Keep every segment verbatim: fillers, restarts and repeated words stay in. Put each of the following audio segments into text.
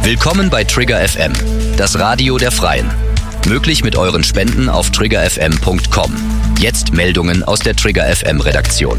Willkommen bei Trigger F M, das Radio der Freien. Möglich mit euren Spenden auf trigger f m punkt com. Jetzt Meldungen aus der Trigger F M Redaktion.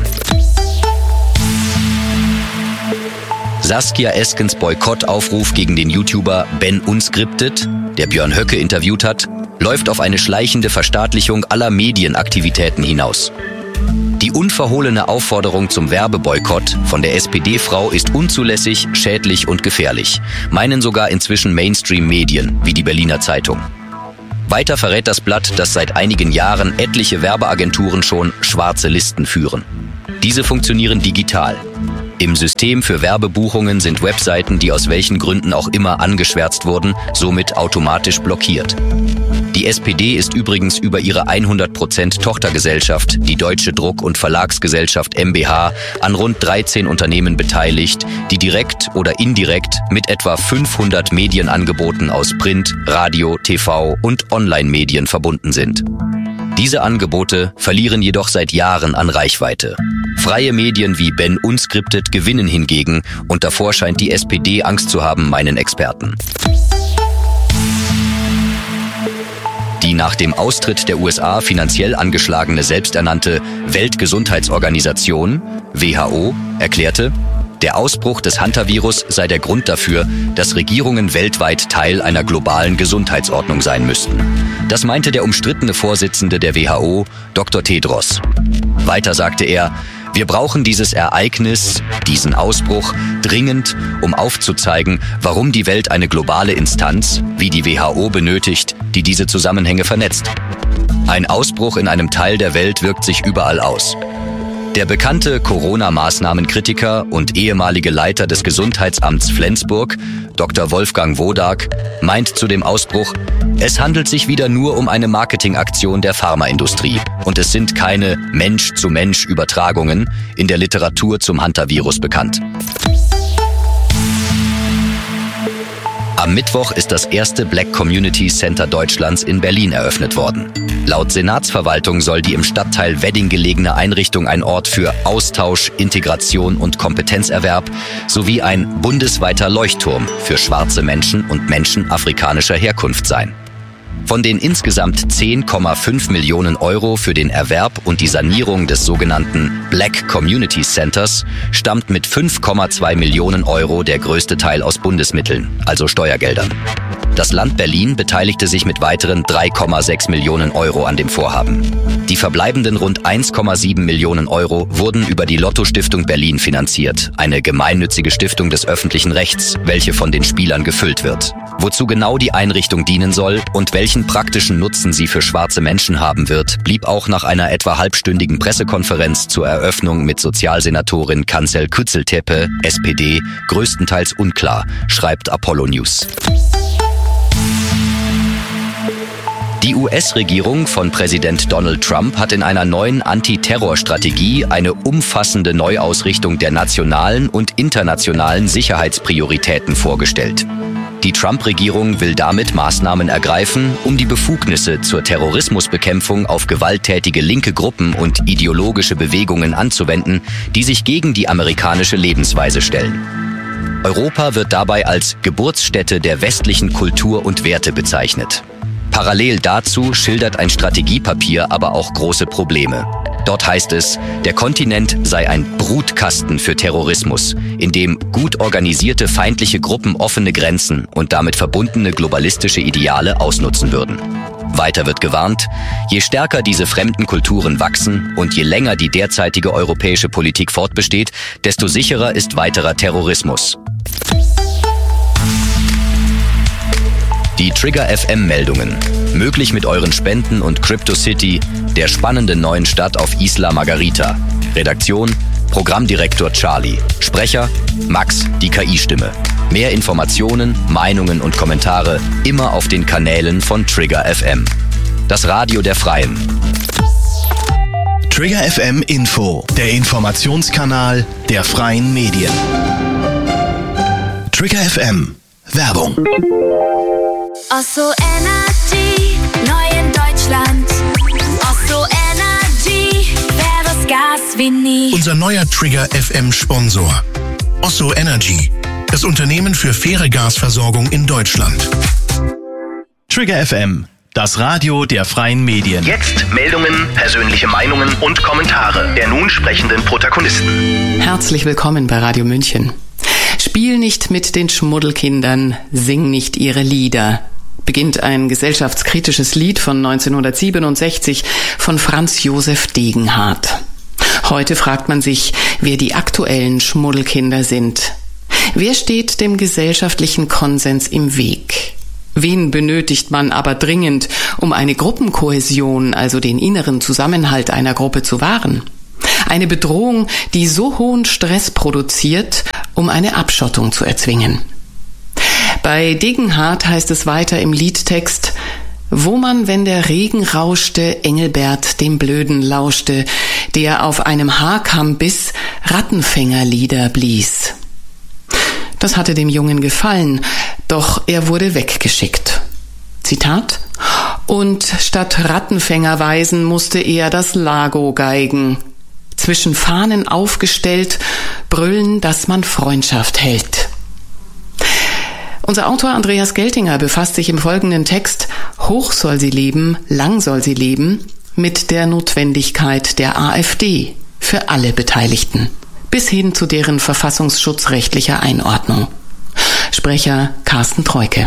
Saskia Eskens Boykottaufruf gegen den YouTuber Ben Unscripted, der Björn Höcke interviewt hat, läuft auf eine schleichende Verstaatlichung aller Medienaktivitäten hinaus. Die unverhohlene Aufforderung zum Werbeboykott von der S P D-Frau ist unzulässig, schädlich und gefährlich, meinen sogar inzwischen Mainstream-Medien wie die Berliner Zeitung. Weiter verrät das Blatt, dass seit einigen Jahren etliche Werbeagenturen schon schwarze Listen führen. Diese funktionieren digital. Im System für Werbebuchungen sind Webseiten, die aus welchen Gründen auch immer angeschwärzt wurden, somit automatisch blockiert. Die S P D ist übrigens über ihre hundert Prozent Tochtergesellschaft, die Deutsche Druck- und Verlagsgesellschaft M b H, an rund dreizehn Unternehmen beteiligt, die direkt oder indirekt mit etwa fünfhundert Medienangeboten aus Print, Radio, T V und Online-Medien verbunden sind. Diese Angebote verlieren jedoch seit Jahren an Reichweite. Freie Medien wie Ben Unscripted gewinnen hingegen und davor scheint die S P D Angst zu haben, meinen Experten. Die nach dem Austritt der U S A finanziell angeschlagene selbsternannte Weltgesundheitsorganisation, W H O, erklärte, der Ausbruch des Hantavirus sei der Grund dafür, dass Regierungen weltweit Teil einer globalen Gesundheitsordnung sein müssten. Das meinte der umstrittene Vorsitzende der W H O, Doktor Tedros. Weiter sagte er, wir brauchen dieses Ereignis, diesen Ausbruch, dringend, um aufzuzeigen, warum die Welt eine globale Instanz, wie die W H O, benötigt, die diese Zusammenhänge vernetzt. Ein Ausbruch in einem Teil der Welt wirkt sich überall aus. Der bekannte Corona-Maßnahmenkritiker und ehemalige Leiter des Gesundheitsamts Flensburg, Doktor Wolfgang Wodak, meint zu dem Ausbruch, es handelt sich wieder nur um eine Marketingaktion der Pharmaindustrie und es sind keine Mensch-zu-Mensch-Übertragungen in der Literatur zum Hantavirus bekannt. Am Mittwoch ist das erste Black Community Center Deutschlands in Berlin eröffnet worden. Laut Senatsverwaltung soll die im Stadtteil Wedding gelegene Einrichtung ein Ort für Austausch, Integration und Kompetenzerwerb sowie ein bundesweiter Leuchtturm für schwarze Menschen und Menschen afrikanischer Herkunft sein. Von den insgesamt zehn Komma fünf Millionen Euro für den Erwerb und die Sanierung des sogenannten Black Community Centers stammt mit fünf Komma zwei Millionen Euro der größte Teil aus Bundesmitteln, also Steuergeldern. Das Land Berlin beteiligte sich mit weiteren drei Komma sechs Millionen Euro an dem Vorhaben. Die verbleibenden rund eins Komma sieben Millionen Euro wurden über die Lotto-Stiftung Berlin finanziert, eine gemeinnützige Stiftung des öffentlichen Rechts, welche von den Spielern gefüllt wird. Wozu genau die Einrichtung dienen soll und welchen praktischen Nutzen sie für schwarze Menschen haben wird, blieb auch nach einer etwa halbstündigen Pressekonferenz zur Eröffnung mit Sozialsenatorin Cancel Kützeltepe, S P D, größtenteils unklar, schreibt Apollo News. Die U S-Regierung von Präsident Donald Trump hat in einer neuen Antiterrorstrategie eine umfassende Neuausrichtung der nationalen und internationalen Sicherheitsprioritäten vorgestellt. Die Trump-Regierung will damit Maßnahmen ergreifen, um die Befugnisse zur Terrorismusbekämpfung auf gewalttätige linke Gruppen und ideologische Bewegungen anzuwenden, die sich gegen die amerikanische Lebensweise stellen. Europa wird dabei als Geburtsstätte der westlichen Kultur und Werte bezeichnet. Parallel dazu schildert ein Strategiepapier aber auch große Probleme. Dort heißt es, der Kontinent sei ein Brutkasten für Terrorismus, in dem gut organisierte feindliche Gruppen offene Grenzen und damit verbundene globalistische Ideale ausnutzen würden. Weiter wird gewarnt, je stärker diese fremden Kulturen wachsen und je länger die derzeitige europäische Politik fortbesteht, desto sicherer ist weiterer Terrorismus. Die Trigger F M-Meldungen. Möglich mit euren Spenden und Crypto City, der spannenden neuen Stadt auf Isla Margarita. Redaktion, Programmdirektor Charlie. Sprecher, Max, die K I-Stimme. Mehr Informationen, Meinungen und Kommentare immer auf den Kanälen von Trigger F M. Das Radio der Freien. Trigger F M Info, der Informationskanal der freien Medien. Trigger F M. Werbung. Osso Energy, neu in Deutschland. Osso Energy, wer das Gas wie nie. Unser neuer Trigger F M Sponsor. Osso Energy. das Unternehmen für faire Gasversorgung in Deutschland. Trigger F M, das Radio der freien Medien. Jetzt Meldungen, persönliche Meinungen und Kommentare der nun sprechenden Protagonisten. Herzlich willkommen bei Radio München. Spiel nicht mit den Schmuddelkindern, sing nicht ihre Lieder, beginnt ein gesellschaftskritisches Lied von neunzehnhundertsiebenundsechzig von Franz Josef Degenhardt. Heute fragt man sich, wer die aktuellen Schmuddelkinder sind. Wer steht dem gesellschaftlichen Konsens im Weg? Wen benötigt man aber dringend, um eine Gruppenkohäsion, also den inneren Zusammenhalt einer Gruppe zu wahren? Eine Bedrohung, die so hohen Stress produziert, um eine Abschottung zu erzwingen. Bei Degenhardt heißt es weiter im Liedtext: Wo man, wenn der Regen rauschte, Engelbert dem Blöden lauschte, der auf einem Haarkamm biss, Rattenfängerlieder blies. Das hatte dem Jungen gefallen, doch er wurde weggeschickt. Zitat: Und statt Rattenfängerweisen musste er das Lago geigen. Zwischen Fahnen aufgestellt, brüllen, dass man Freundschaft hält. Unser Autor Andreas Geltinger befasst sich im folgenden Text, hoch soll sie leben, lang soll sie leben, mit der Notwendigkeit der AfD für alle Beteiligten, bis hin zu deren verfassungsschutzrechtlicher Einordnung. Sprecher Carsten Treuke.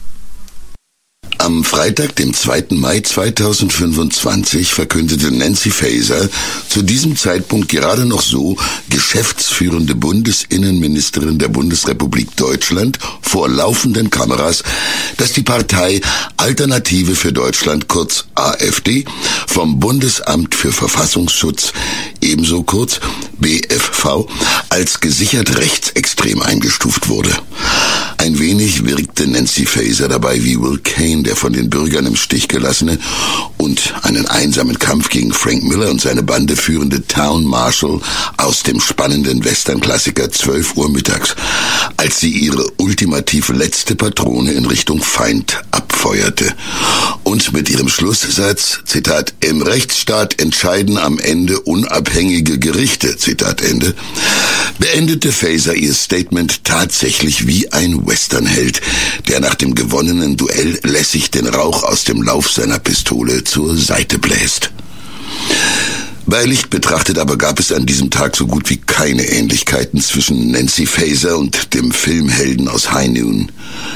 Am Freitag, dem zweiten Mai zweitausendfünfundzwanzig, verkündete Nancy Faeser, zu diesem Zeitpunkt gerade noch so geschäftsführende Bundesinnenministerin der Bundesrepublik Deutschland, vor laufenden Kameras, dass die Partei Alternative für Deutschland, kurz AfD, vom Bundesamt für Verfassungsschutz, ebenso kurz B F V, als gesichert rechtsextrem eingestuft wurde. Ein wenig wirkte Nancy Faeser dabei wie Will Kane, der von den Bürgern im Stich gelassene und einen einsamen Kampf gegen Frank Miller und seine Bande führende Town Marshal aus dem spannenden Western-Klassiker zwölf Uhr mittags, als sie ihre ultimativ letzte Patrone in Richtung Feind abfeuerte. Und mit ihrem Schlusssatz, Zitat, im Rechtsstaat entscheiden am Ende unabhängige Gerichte, Zitat Ende, beendete Faeser ihr Statement tatsächlich wie ein Westernheld, der nach dem gewonnenen Duell lässig den Rauch aus dem Lauf seiner Pistole zur Seite bläst. Bei Licht betrachtet aber gab es an diesem Tag so gut wie keine Ähnlichkeiten zwischen Nancy Faeser und dem Filmhelden aus High Noon.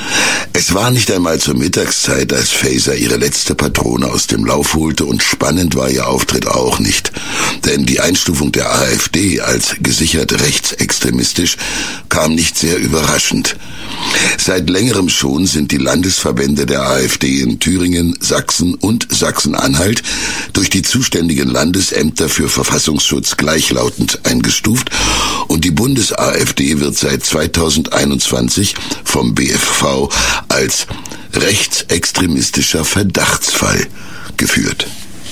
Es war nicht einmal zur Mittagszeit, als Faeser ihre letzte Patrone aus dem Lauf holte, und spannend war ihr Auftritt auch nicht. Denn die Einstufung der AfD als gesichert rechtsextremistisch kam nicht sehr überraschend. Seit längerem schon sind die Landesverbände der AfD in Thüringen, Sachsen und Sachsen-Anhalt durch die zuständigen Landesämter für Verfassungsschutz gleichlautend eingestuft, und die Bundes-AfD wird seit zweitausendeinundzwanzig vom B F V als rechtsextremistischer Verdachtsfall geführt.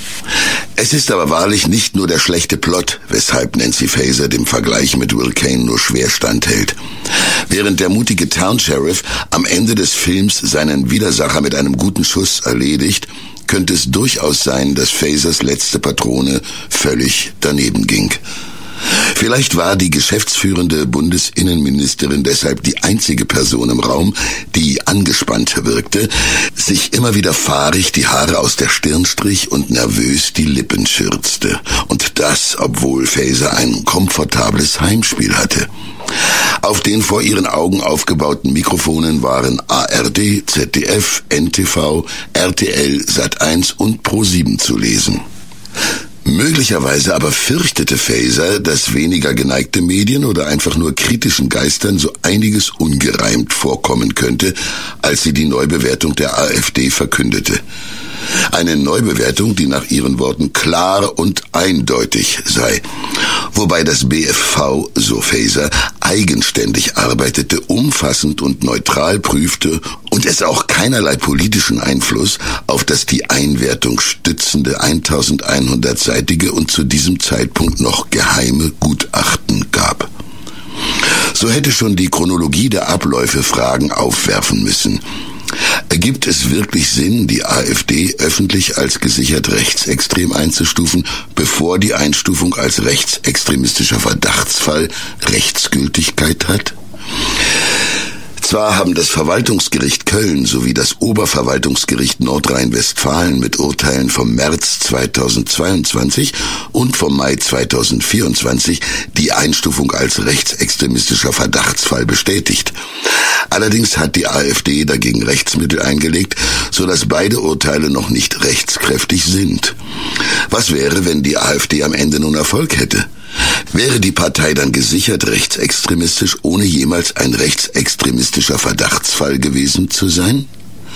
Es ist aber wahrlich nicht nur der schlechte Plot, weshalb Nancy Faeser dem Vergleich mit Will Kane nur schwer standhält. Während der mutige Town Sheriff am Ende des Films seinen Widersacher mit einem guten Schuss erledigt, könnte es durchaus sein, dass Faesers letzte Patrone völlig daneben ging. Vielleicht war die geschäftsführende Bundesinnenministerin deshalb die einzige Person im Raum, die angespannt wirkte, sich immer wieder fahrig die Haare aus der Stirn strich und nervös die Lippen schürzte. Und das, obwohl Faeser ein komfortables Heimspiel hatte. Auf den vor ihren Augen aufgebauten Mikrofonen waren A R D, Z D F, N T V, R T L, Sat eins und Pro sieben zu lesen. Möglicherweise aber fürchtete Faeser, dass weniger geneigte Medien oder einfach nur kritischen Geistern so einiges ungereimt vorkommen könnte, als sie die Neubewertung der AfD verkündete. Eine Neubewertung, die nach ihren Worten klar und eindeutig sei. Wobei das B F V, so Faeser, eigenständig arbeitete, umfassend und neutral prüfte und es auch keinerlei politischen Einfluss auf das die Einwertung stützende eintausendeinhundertseitige und zu diesem Zeitpunkt noch geheime Gutachten gab. So hätte schon die Chronologie der Abläufe Fragen aufwerfen müssen. Ergibt es wirklich Sinn, die AfD öffentlich als gesichert rechtsextrem einzustufen, bevor die Einstufung als rechtsextremistischer Verdachtsfall Rechtsgültigkeit hat? Zwar haben das Verwaltungsgericht Köln sowie das Oberverwaltungsgericht Nordrhein-Westfalen mit Urteilen vom März zweitausendzweiundzwanzig und vom Mai zweitausendvierundzwanzig die Einstufung als rechtsextremistischer Verdachtsfall bestätigt. Allerdings hat die AfD dagegen Rechtsmittel eingelegt, sodass beide Urteile noch nicht rechtskräftig sind. Was wäre, wenn die AfD am Ende nun Erfolg hätte? Wäre die Partei dann gesichert rechtsextremistisch, ohne jemals ein rechtsextremistischer Verdachtsfall gewesen zu sein?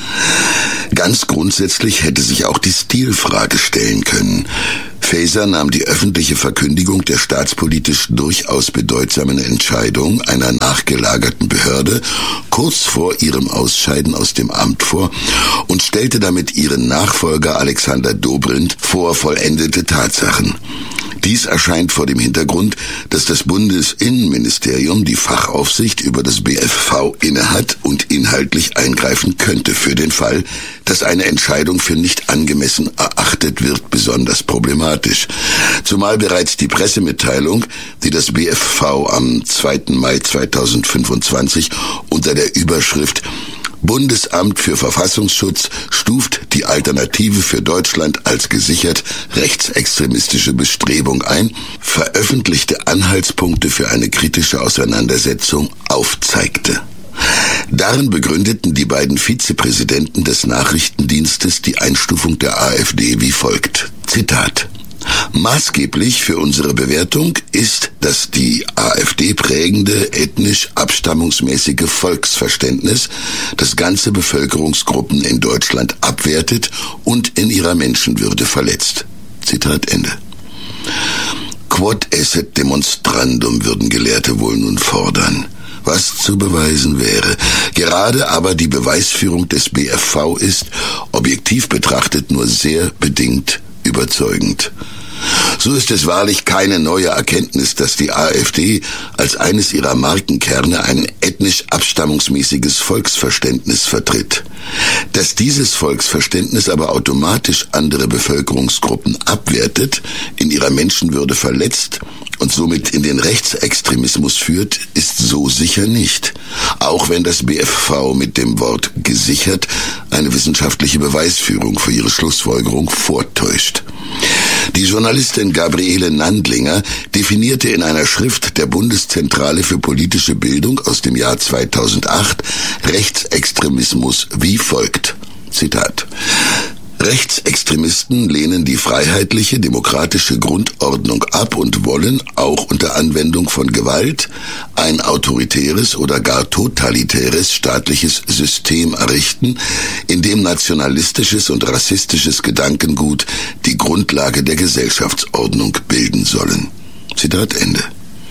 Ganz grundsätzlich hätte sich auch die Stilfrage stellen können. Faeser nahm die öffentliche Verkündigung der staatspolitisch durchaus bedeutsamen Entscheidung einer nachgelagerten Behörde kurz vor ihrem Ausscheiden aus dem Amt vor und stellte damit ihren Nachfolger Alexander Dobrindt vor vollendete Tatsachen. Dies erscheint vor dem Hintergrund, dass das Bundesinnenministerium die Fachaufsicht über das B F V innehat und inhaltlich eingreifen könnte für den Fall, dass eine Entscheidung für nicht angemessen erachtet wird, besonders problematisch. Zumal bereits die Pressemitteilung, die das B F V am zweiten Mai zweitausendfünfundzwanzig unter der Überschrift Bundesamt für Verfassungsschutz stuft die Alternative für Deutschland als gesichert rechtsextremistische Bestrebung ein, veröffentlichte Anhaltspunkte für eine kritische Auseinandersetzung aufzeigte. Darin begründeten die beiden Vizepräsidenten des Nachrichtendienstes die Einstufung der AfD wie folgt. Zitat: Maßgeblich für unsere Bewertung ist, dass die AfD prägende ethnisch-abstammungsmäßige Volksverständnis das ganze Bevölkerungsgruppen in Deutschland abwertet und in ihrer Menschenwürde verletzt. Zitat Ende. Quod esset demonstrandum, würden Gelehrte wohl nun fordern. Was zu beweisen wäre. Gerade aber die Beweisführung des B F V ist, objektiv betrachtet, nur sehr bedingt überzeugend. So ist es wahrlich keine neue Erkenntnis, dass die AfD als eines ihrer Markenkerne ein ethnisch-abstammungsmäßiges Volksverständnis vertritt. Dass dieses Volksverständnis aber automatisch andere Bevölkerungsgruppen abwertet, in ihrer Menschenwürde verletzt und somit in den Rechtsextremismus führt, ist so sicher nicht. Auch wenn das B F V mit dem Wort gesichert eine wissenschaftliche Beweisführung für ihre Schlussfolgerung vortäuscht. Die Journalistin Gabriele Nandlinger definierte in einer Schrift der Bundeszentrale für politische Bildung aus dem Jahr zweitausendacht Rechtsextremismus wie folgt. Zitat: Rechtsextremisten lehnen die freiheitliche, demokratische Grundordnung ab und wollen, auch unter Anwendung von Gewalt, ein autoritäres oder gar totalitäres staatliches System errichten, in dem nationalistisches und rassistisches Gedankengut die Grundlage der Gesellschaftsordnung bilden sollen. Zitat Ende.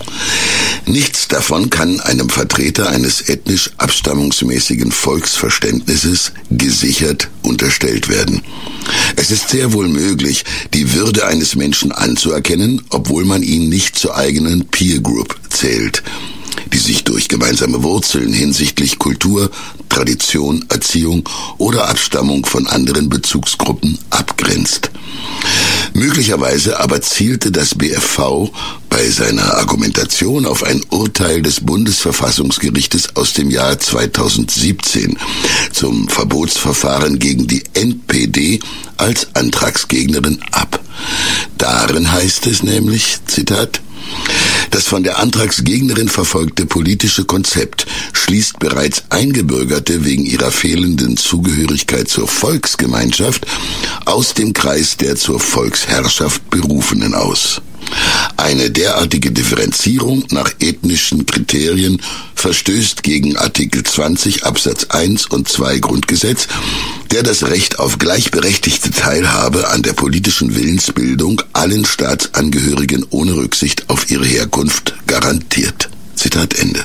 Nichts davon kann einem Vertreter eines ethnisch abstammungsmäßigen Volksverständnisses gesichert unterstellt werden. Es ist sehr wohl möglich, die Würde eines Menschen anzuerkennen, obwohl man ihn nicht zur eigenen Peer Group zählt, die sich durch gemeinsame Wurzeln hinsichtlich Kultur, Tradition, Erziehung oder Abstammung von anderen Bezugsgruppen abgrenzt. Möglicherweise aber zielte das B F V bei seiner Argumentation auf ein Urteil des Bundesverfassungsgerichtes aus dem Jahr zweitausendsiebzehn zum Verbotsverfahren gegen die N P D als Antragsgegnerin ab. Darin heißt es nämlich, Zitat: Das von der Antragsgegnerin verfolgte politische Konzept schließt bereits Eingebürgerte wegen ihrer fehlenden Zugehörigkeit zur Volksgemeinschaft aus dem Kreis der zur Volksherrschaft Berufenen aus. Eine derartige Differenzierung nach ethnischen Kriterien verstößt gegen Artikel zwanzig Absatz eins und zwei Grundgesetz, der das Recht auf gleichberechtigte Teilhabe an der politischen Willensbildung allen Staatsangehörigen ohne Rücksicht auf ihre Herkunft garantiert. Zitat Ende.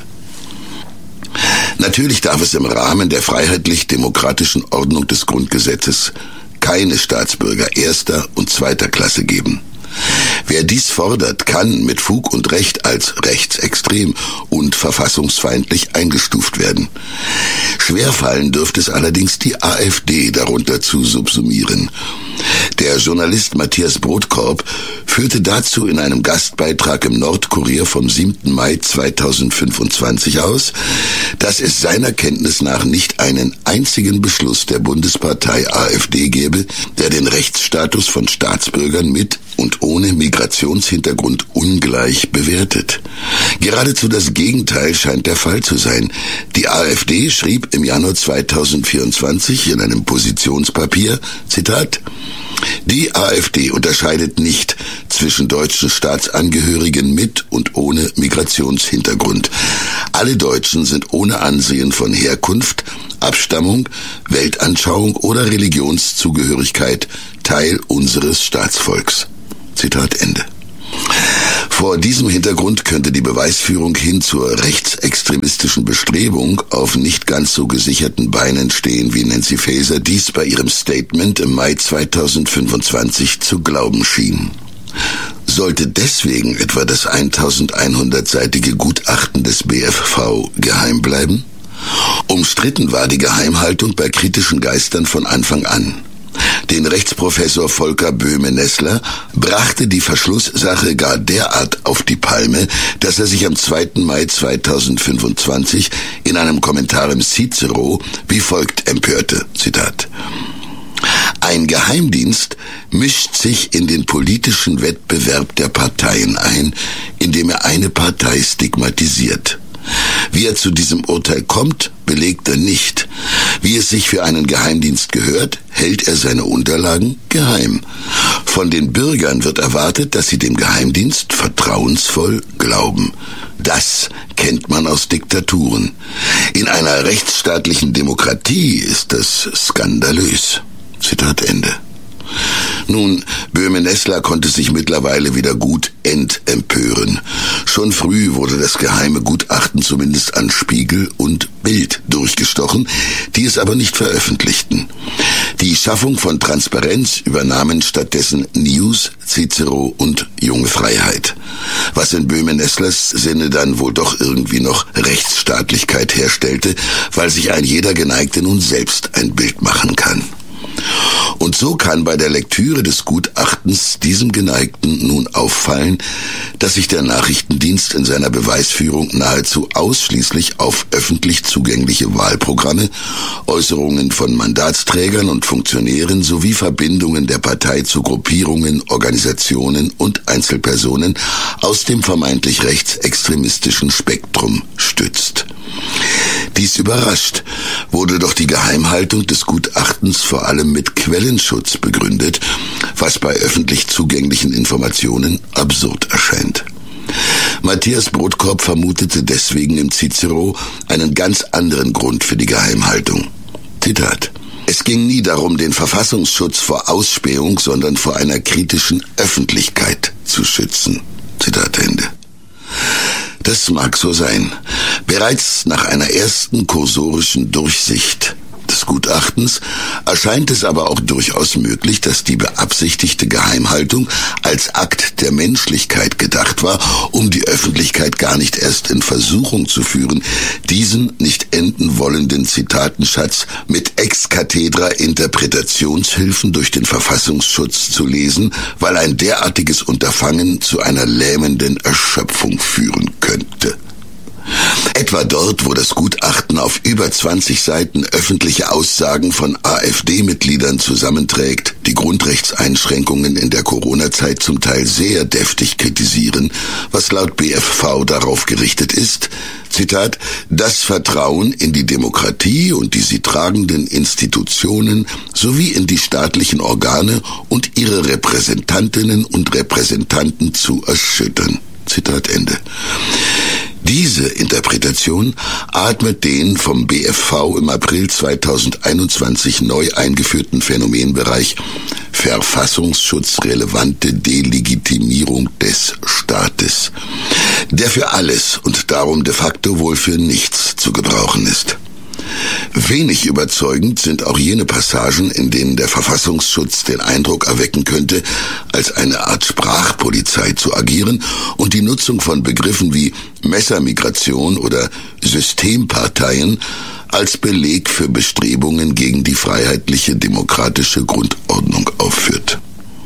Natürlich darf es im Rahmen der freiheitlich-demokratischen Ordnung des Grundgesetzes keine Staatsbürger erster und zweiter Klasse geben. Wer dies fordert, kann mit Fug und Recht als rechtsextrem und verfassungsfeindlich eingestuft werden. Schwerfallen dürfte es allerdings die AfD darunter zu subsumieren. Der Journalist Matthias Brotkorb führte dazu in einem Gastbeitrag im Nordkurier vom siebten Mai zweitausendfünfundzwanzig aus, dass es seiner Kenntnis nach nicht einen einzigen Beschluss der Bundespartei AfD gäbe, der den Rechtsstatus von Staatsbürgern mit und ohne Migrationshintergrund ungleich bewertet. Geradezu das Gegenteil scheint der Fall zu sein. Die AfD schrieb im Januar zweitausendvierundzwanzig in einem Positionspapier, Zitat, die AfD unterscheidet nicht zwischen deutschen Staatsangehörigen mit und ohne Migrationshintergrund. Alle Deutschen sind ohne Ansehen von Herkunft, Abstammung, Weltanschauung oder Religionszugehörigkeit Teil unseres Staatsvolks. Zitat Ende. Vor diesem Hintergrund könnte die Beweisführung hin zur rechtsextremistischen Bestrebung auf nicht ganz so gesicherten Beinen stehen, wie Nancy Faeser dies bei ihrem Statement im Mai zweitausendfünfundzwanzig zu glauben schien. Sollte deswegen etwa das elfhundertseitige Gutachten des B F V geheim bleiben? Umstritten war die Geheimhaltung bei kritischen Geistern von Anfang an. Den Rechtsprofessor Volker Böhme-Nessler brachte die Verschlusssache gar derart auf die Palme, dass er sich am zweiten Mai zweitausendfünfundzwanzig in einem Kommentar im Cicero wie folgt empörte, Zitat: Ein Geheimdienst mischt sich in den politischen Wettbewerb der Parteien ein, indem er eine Partei stigmatisiert. Wie er zu diesem Urteil kommt, belegt er nicht. Wie es sich für einen Geheimdienst gehört, hält er seine Unterlagen geheim. Von den Bürgern wird erwartet, dass sie dem Geheimdienst vertrauensvoll glauben. Das kennt man aus Diktaturen. In einer rechtsstaatlichen Demokratie ist das skandalös. Zitat Ende. Nun, Böhme-Nessler konnte sich mittlerweile wieder gut entempören. Schon früh wurde das geheime Gutachten zumindest an Spiegel und Bild durchgestochen, die es aber nicht veröffentlichten. Die Schaffung von Transparenz übernahmen stattdessen News, Cicero und Junge Freiheit. Was in Böhme-Nesslers Sinne dann wohl doch irgendwie noch Rechtsstaatlichkeit herstellte, weil sich ein jeder Geneigte nun selbst ein Bild machen kann. Und so kann bei der Lektüre des Gutachtens diesem Geneigten nun auffallen, dass sich der Nachrichtendienst in seiner Beweisführung nahezu ausschließlich auf öffentlich zugängliche Wahlprogramme, Äußerungen von Mandatsträgern und Funktionären sowie Verbindungen der Partei zu Gruppierungen, Organisationen und Einzelpersonen aus dem vermeintlich rechtsextremistischen Spektrum stützt. Dies überrascht, wurde doch die Geheimhaltung des Gutachtens vor allem mit Quellenschutz begründet, was bei öffentlich zugänglichen Informationen absurd erscheint. Matthias Brotkorb vermutete deswegen im Cicero einen ganz anderen Grund für die Geheimhaltung. Zitat: Es ging nie darum, den Verfassungsschutz vor Ausspähung, sondern vor einer kritischen Öffentlichkeit zu schützen. Zitat Ende. Das mag so sein. Bereits nach einer ersten kursorischen Durchsicht des Gutachtens erscheint es aber auch durchaus möglich, dass die beabsichtigte Geheimhaltung als Akt der Menschlichkeit gedacht war, um die Öffentlichkeit gar nicht erst in Versuchung zu führen, diesen nicht enden wollenden Zitatenschatz mit ex cathedra Interpretationshilfen durch den Verfassungsschutz zu lesen, weil ein derartiges Unterfangen zu einer lähmenden Erschöpfung führen könnte. Etwa dort, wo das Gutachten auf über zwanzig Seiten öffentliche Aussagen von AfD-Mitgliedern zusammenträgt, die Grundrechtseinschränkungen in der Corona-Zeit zum Teil sehr deftig kritisieren, was laut B F V darauf gerichtet ist, Zitat, das Vertrauen in die Demokratie und die sie tragenden Institutionen sowie in die staatlichen Organe und ihre Repräsentantinnen und Repräsentanten zu erschüttern. Zitat Ende. Diese Interpretation atmet den vom B F V im April zweitausendeinundzwanzig neu eingeführten Phänomenbereich verfassungsschutzrelevante Delegitimierung des Staates, der für alles und darum de facto wohl für nichts zu gebrauchen ist. Wenig überzeugend sind auch jene Passagen, in denen der Verfassungsschutz den Eindruck erwecken könnte, als eine Art Sprachpolizei zu agieren und die Nutzung von Begriffen wie Messermigration oder Systemparteien als Beleg für Bestrebungen gegen die freiheitliche demokratische Grundordnung aufführt.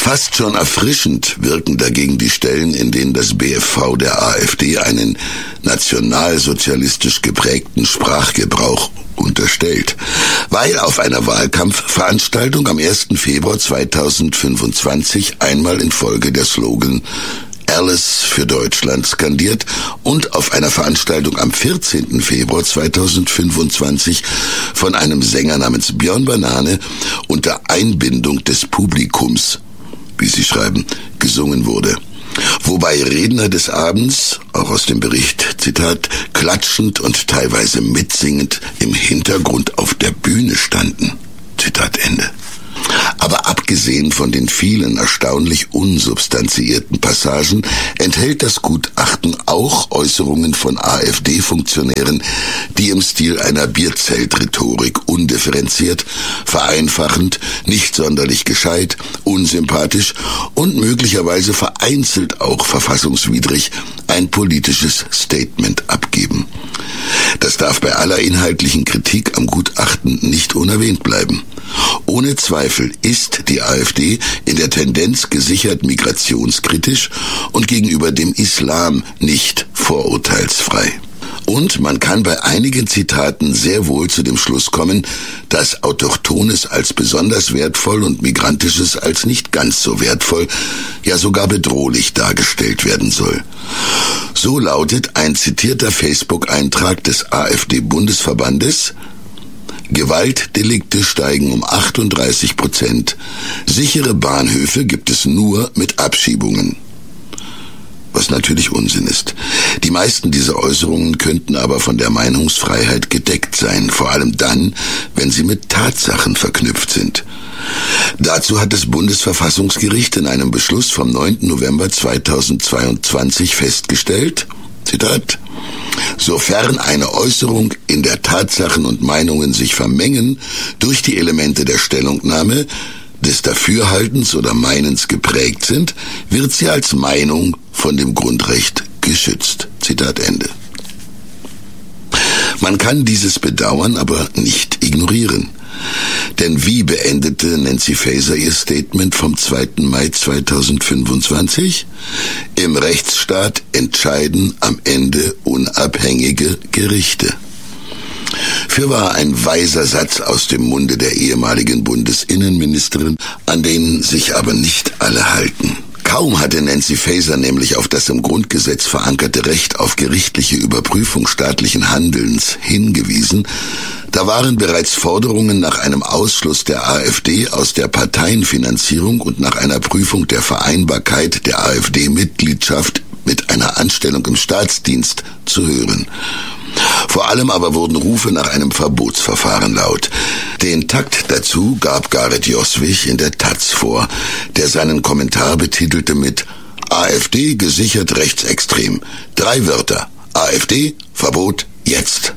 Fast schon erfrischend wirken dagegen die Stellen, in denen das B F V der AfD einen nationalsozialistisch geprägten Sprachgebrauch unterstellt, weil auf einer Wahlkampfveranstaltung am ersten Februar zweitausendfünfundzwanzig einmal in Folge der Slogan Alles für Deutschland skandiert und auf einer Veranstaltung am vierzehnten Februar zweitausendfünfundzwanzig von einem Sänger namens Björn Banane unter Einbindung des Publikums, wie sie schreiben, gesungen wurde. Wobei Redner des Abends, auch aus dem Bericht, Zitat, klatschend und teilweise mitsingend im Hintergrund auf der Bühne standen. Zitat Ende. Aber abgesehen von den vielen erstaunlich unsubstanziierten Passagen enthält das Gutachten auch Äußerungen von AfD-Funktionären, die im Stil einer Bierzeltrhetorik undifferenziert, vereinfachend, nicht sonderlich gescheit, unsympathisch und möglicherweise vereinzelt auch verfassungswidrig ein politisches Statement abgeben. Das darf bei aller inhaltlichen Kritik am Gutachten nicht unerwähnt bleiben. Ohne Zweifel ist die AfD in der Tendenz gesichert migrationskritisch und gegenüber dem Islam nicht vorurteilsfrei. Und man kann bei einigen Zitaten sehr wohl zu dem Schluss kommen, dass Autochthones als besonders wertvoll und Migrantisches als nicht ganz so wertvoll, ja sogar bedrohlich dargestellt werden soll. So lautet ein zitierter Facebook-Eintrag des AfD-Bundesverbandes: Gewaltdelikte steigen um achtunddreißig Prozent. Sichere Bahnhöfe gibt es nur mit Abschiebungen. Was natürlich Unsinn ist. Die meisten dieser Äußerungen könnten aber von der Meinungsfreiheit gedeckt sein, vor allem dann, wenn sie mit Tatsachen verknüpft sind. Dazu hat das Bundesverfassungsgericht in einem Beschluss vom neunten November zweitausendzweiundzwanzig festgestellt, Zitat, sofern eine Äußerung in der Tatsachen und Meinungen sich vermengen durch die Elemente der Stellungnahme, des Dafürhaltens oder Meinens geprägt sind, wird sie als Meinung von dem Grundrecht geschützt. Zitat Ende. Man kann dieses Bedauern aber nicht ignorieren. Denn wie beendete Nancy Faeser ihr Statement vom zweiten Mai zweitausendfünfundzwanzig? Im Rechtsstaat entscheiden am Ende unabhängige Gerichte. Fürwahr ein weiser Satz aus dem Munde der ehemaligen Bundesinnenministerin, an den sich aber nicht alle halten. Kaum hatte Nancy Faeser nämlich auf das im Grundgesetz verankerte Recht auf gerichtliche Überprüfung staatlichen Handelns hingewiesen, da waren bereits Forderungen nach einem Ausschluss der AfD aus der Parteienfinanzierung und nach einer Prüfung der Vereinbarkeit der AfD-Mitgliedschaft mit einer Anstellung im Staatsdienst zu hören. Vor allem aber wurden Rufe nach einem Verbotsverfahren laut. Den Takt dazu gab Gareth Joswig in der Taz vor, der seinen Kommentar betitelte mit AfD gesichert rechtsextrem. Drei Wörter. AfD, Verbot, jetzt.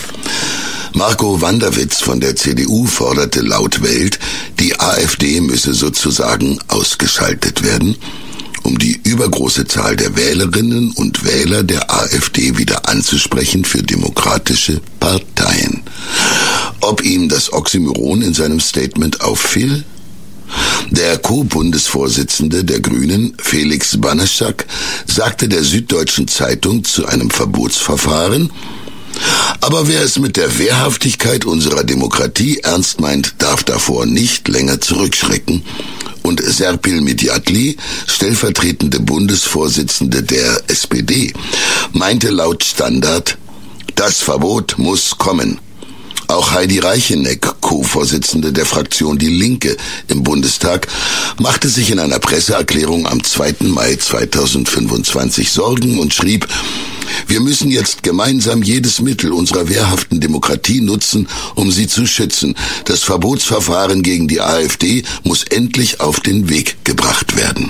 Marco Wanderwitz von der C D U forderte laut Welt, die AfD müsse sozusagen ausgeschaltet werden, um die übergroße Zahl der Wählerinnen und Wähler der AfD wieder anzusprechen für demokratische Parteien. Ob ihm das Oxymoron in seinem Statement auffiel? Der Co-Bundesvorsitzende der Grünen, Felix Banaschak, sagte der Süddeutschen Zeitung zu einem Verbotsverfahren: Aber wer es mit der Wehrhaftigkeit unserer Demokratie ernst meint, darf davor nicht länger zurückschrecken. Und Serpil Midyatli, stellvertretende Bundesvorsitzende der S P D, meinte laut Standard, das Verbot muss kommen. Auch Heidi Reicheneck, Co-Vorsitzende der Fraktion Die Linke im Bundestag, machte sich in einer Presseerklärung am zweiten Mai zweitausendfünfundzwanzig Sorgen und schrieb: Wir müssen jetzt gemeinsam jedes Mittel unserer wehrhaften Demokratie nutzen, um sie zu schützen. Das Verbotsverfahren gegen die AfD muss endlich auf den Weg gebracht werden.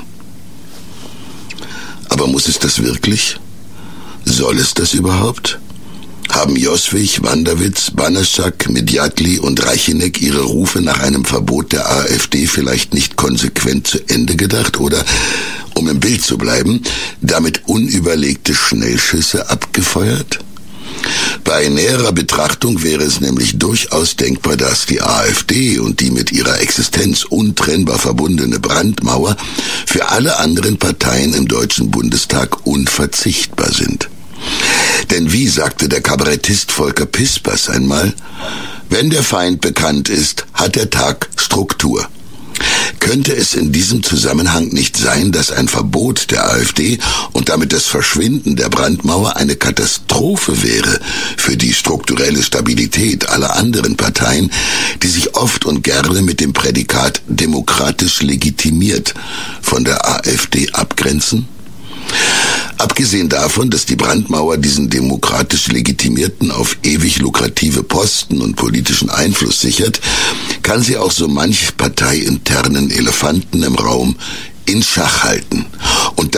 Aber muss es das wirklich? Soll es das überhaupt? Haben Joswig, Wanderwitz, Banaschak, Midyatli und Reicheneck ihre Rufe nach einem Verbot der AfD vielleicht nicht konsequent zu Ende gedacht oder, um im Bild zu bleiben, damit unüberlegte Schnellschüsse abgefeuert? Bei näherer Betrachtung wäre es nämlich durchaus denkbar, dass die AfD und die mit ihrer Existenz untrennbar verbundene Brandmauer für alle anderen Parteien im Deutschen Bundestag unverzichtbar sind. Denn wie sagte der Kabarettist Volker Pispers einmal, wenn der Feind bekannt ist, hat der Tag Struktur. Könnte es in diesem Zusammenhang nicht sein, dass ein Verbot der AfD und damit das Verschwinden der Brandmauer eine Katastrophe wäre für die strukturelle Stabilität aller anderen Parteien, die sich oft und gerne mit dem Prädikat demokratisch legitimiert von der AfD abgrenzen? Abgesehen davon, dass die Brandmauer diesen demokratisch Legitimierten auf ewig lukrative Posten und politischen Einfluss sichert, kann sie auch so manch parteiinternen Elefanten im Raum in Schach halten. Und